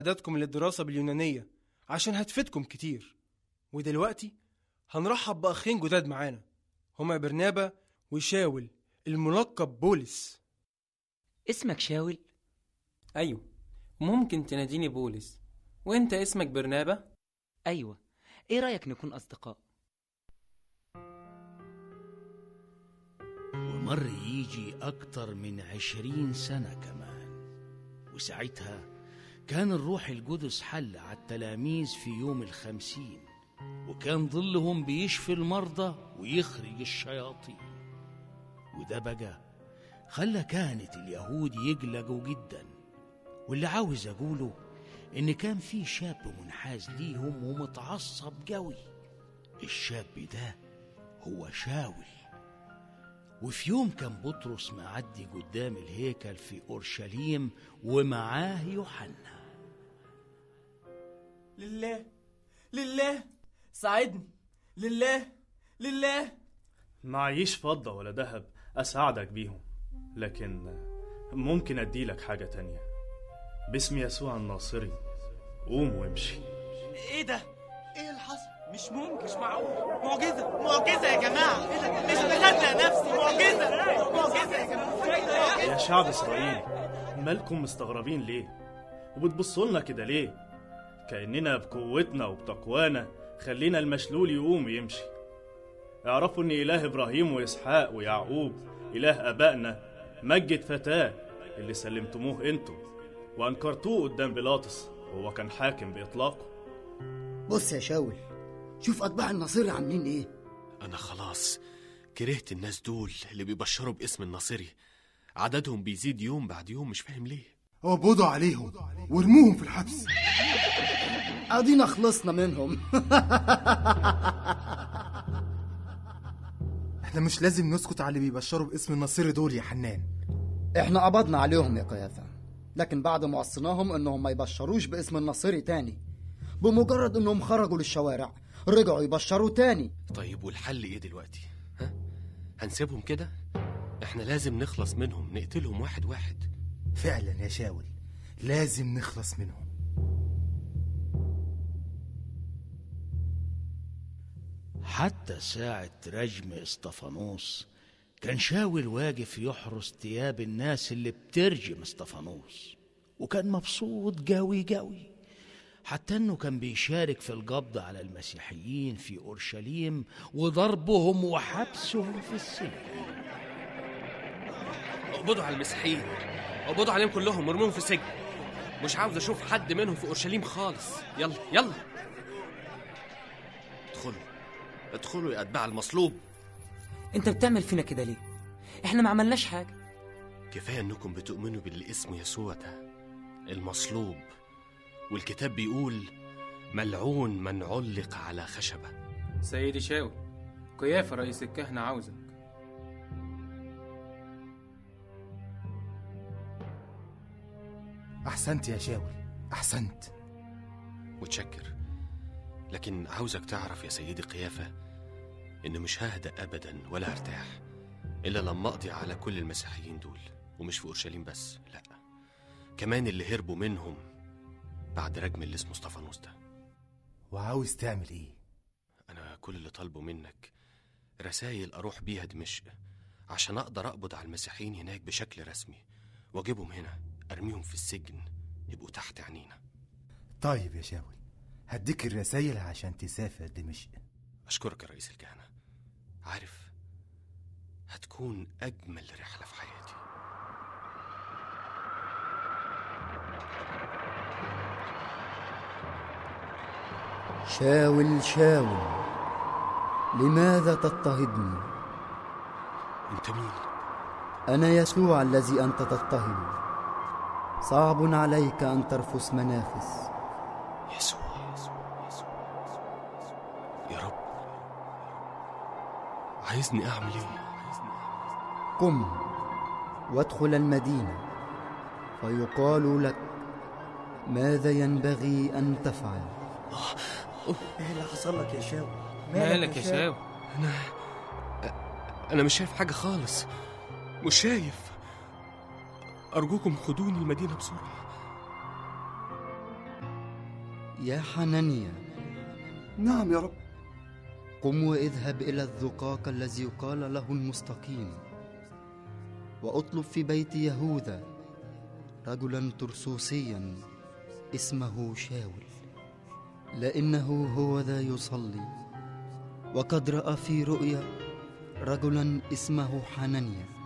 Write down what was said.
إعدادكم للدراسة باليونانية عشان هتفيدكم كتير. ودلوقتي هنرحب بأخين جداد معانا، هما برنابا وشاول الملقب بولس. اسمك شاول؟ أيوه، ممكن تناديني بولس. وانت اسمك برنابا؟ أيوة. إيه رأيك نكون أصدقاء؟ ومر يجي أكتر من 20 سنة كمان، وساعتها كان الروح القدس حل على التلاميذ في يوم 50، وكان ظلهم بيشفي المرضى ويخرج الشياطين. وده بقى خلى كانت اليهود يقلقوا جدا. واللي عاوز أقوله إن كان في شاب منحاز ليهم ومتعصب قوي. الشاب ده هو شاول. وفي يوم كان بطرس معدي قدام الهيكل في أورشليم ومعاه يوحنا. لله ساعدني، لله. معيش فضة ولا ذهب أساعدك بيهم، لكن ممكن أديلك حاجة تانية. باسم يسوع الناصري قوم وامشي. ايه ده؟ ايه اللي حصل؟ مش ممكن، مش معقول. معجزة يا جماعة، مش مصدق نفسي. معجزة يا جماعة. يا شعب إسرائيل، مالكم مستغربين ليه؟ وبتبصوا لنا كده ليه؟ كأننا بقوتنا وبتقوانا خلينا المشلول يقوم ويمشي. اعرفوا ان إله إبراهيم وإسحاق ويعقوب إله أبائنا مجد فتاه اللي سلمتموه انتم وانكرتوه قدام بيلاطس وهو كان حاكم بإطلاقه. بص يا شاول، شوف أتباع الناصري عاملين ايه. أنا خلاص كرهت الناس دول اللي بيبشروا باسم الناصري. عددهم بيزيد يوم بعد يوم، مش فاهم ليه. قبضوا عليهم وارموهم في الحبس. ادينا خلصنا منهم. احنا مش لازم نسكت على اللي بيبشروا باسم الناصري دول يا حنان. احنا قبضنا عليهم يا قيافة، لكن بعد ما وصيناهم انهم ما يبشروش باسم الناصري تاني، بمجرد انهم خرجوا للشوارع رجعوا يبشروا تاني. طيب والحل ايه دلوقتي؟ هنسيبهم كده؟ احنا لازم نخلص منهم، نقتلهم واحد واحد. فعلا يا شاول، لازم نخلص منهم. حتى ساعة رجم اسطفانوس كان شاول واقف يحرس ثياب الناس اللي بترجم اسطفانوس، وكان مبسوط قوي قوي، حتى انه كان بيشارك في القبض على المسيحيين في أورشليم وضربهم وحبسهم في السجن. اقبضوا على المسيحيين، اقبضوا عليهم كلهم وارموهم في السجن. مش عاوز اشوف حد منهم في أورشليم خالص. يلا ادخلوا يا أتباع المصلوب. انت بتعمل فينا كده ليه؟ احنا ما عملناش حاجة. كفاية انكم بتؤمنوا باللي اسمه يسوع ده المصلوب، والكتاب بيقول ملعون من علق على خشبة. سيدي شاول، قيافة رئيس الكهنة عاوزك. احسنت يا شاول، احسنت. متشكر، لكن عاوزك تعرف يا سيدي قيافة إن مش ههدأ أبدا ولا هرتاح إلا لما أقضي على كل المسيحيين دول، ومش في أورشليم بس، لأ، كمان اللي هربوا منهم بعد رجم اللي اسمه اسطفانوس ده. وعاوز تعمل إيه؟ أنا كل اللي طالبه منك رسائل أروح بيها دمشق عشان أقدر أقبض على المسيحيين هناك بشكل رسمي وأجيبهم هنا أرميهم في السجن يبقوا تحت عينينا. طيب يا شاول، هديك الرسائل عشان تسافر دمشق. أشكرك يا رئيس الكهنة. عارف، هتكون أجمل رحلة في حياتي. شاول شاول، لماذا تضطهدني؟ أنت مين؟ أنا يسوع الذي أنت تضطهده. صعب عليك أن ترفس منافس. يسوع يا رب، عايزني أعمل إيه؟ قم وادخل المدينة فيقال لك ماذا ينبغي أن تفعل. ايه اللي حصل لك يا شاول؟ مالك يا شاول؟ أنا مش شايف حاجة خالص، مش شايف. أرجوكم خدوني المدينة بسرعة. يا حنانيا. نعم يا رب. قم واذهب إلى الذقاق الذي يقال له المستقيم، واطلب في بيت يهوذا رجلا ترسوسيا اسمه شاول، لأنه هو ذا يصلي، وقد رأى في رؤيا رجلا اسمه حنانيا